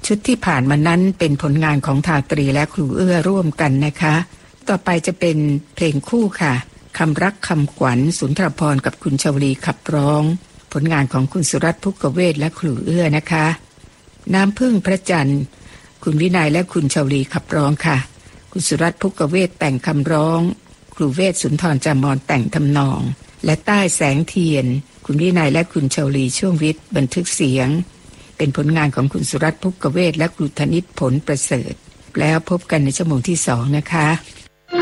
ชุดที่ผ่านมานั้นเป็นผลงานของทาตรีและครูเอื้อร่วมกันนะคะต่อไปจะเป็นเพลงคู่ค่ะคำรักคำขวัญสุนทรภรณ์กับคุณชวลีขับร้องผลงานของคุณสุรัตน์ภุกเวศและครูเอื้อนะคะน้ำพึ่งพระจันทร์คุณวินัยและคุณชวลีขับร้องค่ะคุณสุรัตน์ภุกเวศแต่งคำร้องครูเวศสุนทรจามรแต่งทำนองและใต้แสงเทียนคุณวินัยและคุณชวลีช่วงวิทย์บันทึกเสียงเป็นผลงานของคุณสุรัตน์ภุกเวศและครูธนิตผลประเสริฐแล้วพบกันในชั่วโมงที่2นะคะ